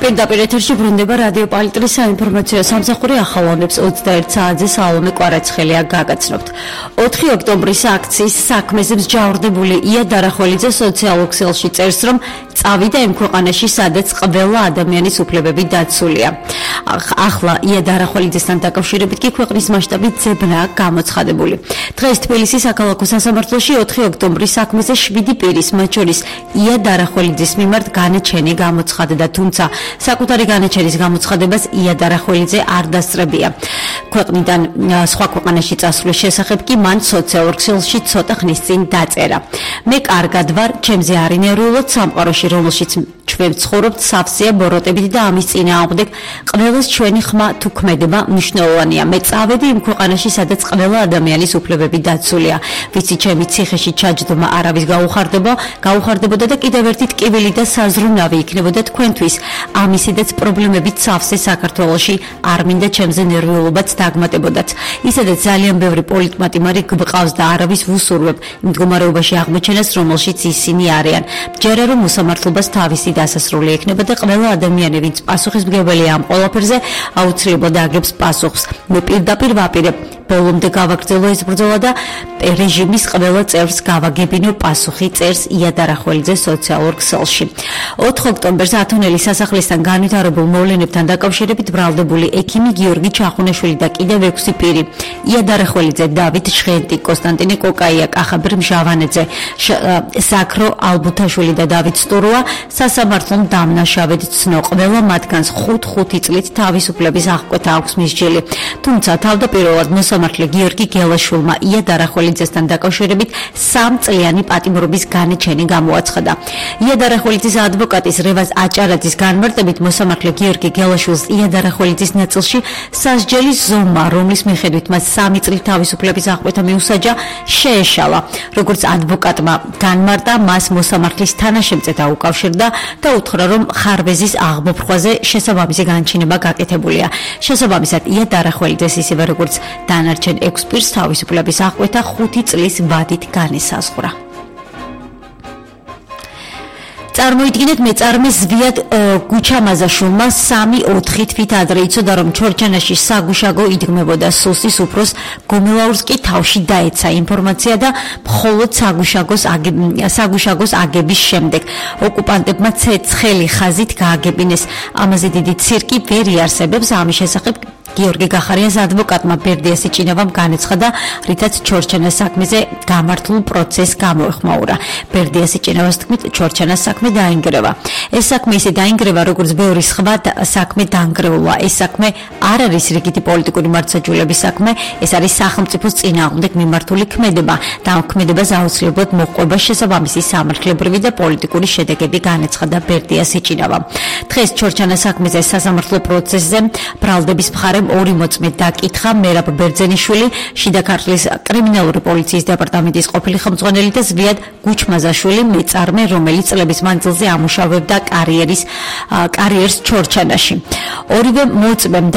პირდაპირ ეთერში ბრუნდება რადიო პალიტრის საინფორმაციო სამსახური ახალონებს 21 საათზე სალომე კვარაცხელია გაგაცნობთ. 4 ოქტომბრის აქციის საქმეზე მსჯავრდებული ია დარახველიძე სოციალურ ქსელში წერს, რომ წავიდა იმ ქვეყანაში, სადაც ყველა ადამიანის უფლებები დაცულია. ახლა ია დარახველიძესთან დაკავშირებით კი ქვეყნის მასშტაბით ძებნაა გამოცხადებული. დღეს თბილისის საქალაქო სასამართლოში 4 ოქტომბრის საქმეზე 7 პირის, მათ შორის ია დარახველიძის მიმართ განაჩენი გამოცხადდა, თუმცა საკუთარი განაჩენის გამოცხადებას ია დარახველიძე არ დასწრებია. ქვეყნიდან სხვა ქვეყანაში წასვლის შესახებ კი მან სოციალურ ქსელში ცოტა ხნის წინ დაწერა. მე კარგად ვარ, ჩემზე არ ინერვიულობთ სამყაროში, რომელშიც ჩვენ ვცხოვრობთ, სავსეა ბოროტებით და ამის წინააღმდეგ ყველას ჩვენი ხმა თუ ქმედება მნიშვნელოვანია. მე წავედი იმ ქვეყანაში, სადაც ყველა ადამიანის უფლებები დაცულია. ვიცი, ჩემი ციხეში ჩაჯდომა არავის გაუხარდებოდა და კიდევ ერთი ტკივილი და საზრუნავი იქნებოდა თქვენთვის. ამისედაც პრობლემებით სავსე საქართველოში არ მინდა ჩემზე ნერვიულობაც დაგმატებოდათ. ისედაც ძალიან ბევრი პოლიტმატიმარი გბყავს და არავის ვუსურვებ იმ მდგომარეობაში აღმოჩენას, რომელშიც ისინი არიან. მჯერა რომ მოსამართლობას თავისი დასასრული ექნება და ყველა ადამიანი, ვინც პასუხისმგებელია ამ ყველაფერზე, აუცილებლად აგებს პასუხს. მე პირდაპირ ვაპირებ ბოლომდე გავაგრძელო ეს ბრძოლა და რეჟიმის ყველა წევრს გავაგებინო პასუხი, წერს ია დარახველიძე სოციალურ ქსელში. 4 ოქტომბერს ათონელის სასახლესთან განვითარებულ მოვლენებთან დაკავშირებით ბრალდებული ექიმი გიორგი ჩახუნაშვილი და კიდევ 6 პირი, ია დარახველიძე, დავით ჟღენტი, კონსტანტინე კოკაია, კახაბერ მჟავანეძე, საკრო ალბუთაშვილი და დავით სტურუა სასამართლომ დამნაშავედ ცნო. ყველა მათგანს 5 წლით თავისუფლების აღკვეთა აქვს მისჯილი. თუმცა თავდაპირველად მოსამართლე გიორგი გელაშვილმა ია დარახველიძესთან დაკავშირებით 3 წლიანი პატიმრობის განაჩენი გამოაცხადა. ია დარახველიძის ადვოკატის რევაზ აჭარაძის განმარტებით მოსამართლე გიორგი გელაშვილს ია დარახველიძის ნაწილში სასჯელი ზომა, რომლის მიხედვით მას 3 წლით თავისუფლების აღკვეთა მიუსაჯა, შეეშალა. როგორც ადვოკატმა განმარტა, მას მოსამართლის თანაშემწე დაუკავშირდა და უთხრა, რომ ხარვეზის აღმოფხვაზე შესაბამისი განჩინება გაკეთებულია. შესაბამისად, ია დარახველიძეს ისევე როგორც დანარჩენ 6 პირს თავისუფლების აღკვეთა 5 წლის ვადით განესაზღვრა. წარმოიდგინეთ, მეწარმე ზვიად გუჩამაზაშვილმა 3-4 თვით ადრე იცოდა, რომ ჩორჩანაში საგუშაგო იდგმებოდა. სუსის უფროს გომელაურს კი თავში დაეცა ინფორმაცია და მხოლოდ საგუშაგოს აგების შემდეგ ოკუპანტებმა ცხელი ხაზით გააგებინეს. ამაზე დიდი ცირკი ვერ იარსებებს. ამის შესახებ გიორგი გახარიანს ადვოკატმა ბერდიასი ჭინავამ განაცხადა, რითაც ჩორჩანას საქმეზე გამართულ პროცესს გამოეხმაურა. ბერდიასი ჭინავას თქმით, ჩორჩანას საქმე დაინგრევა. ეს საქმე ისე დაინგრევა, როგორც ბევრი სხვა საქმე დაანგრეულა. ეს საქმე არ არის რიგითი პოლიტიკური მართლმსაჯულების საქმე, ეს არის სახელმწიფოს წინააღმდეგ მიმართული ქმედება და ამ ქმედებას აუცილებლად მოჰყვება შესაბამისი სამართლებრივი და პოლიტიკური შედეგები, განაცხადა ბერდიასი ჭინავამ. დღეს ჩორჩანას საქმეზე სასამართლო პროცესზე ბრალდების მხარემ 2 მოწმე დაკითხა. მერაბ ბერძენიშვილი, შიდა ქართლის კრიმინალური პოლიციის დეპარტამენტის ყოფილი ხელმძღვანელი და ზვიად გუჩმაზაშვილი, მეწარმე, რომელიც წლების მანძილზე ამუშავებდა კარიერს ჩორჩანაში. ორივე მოწმემ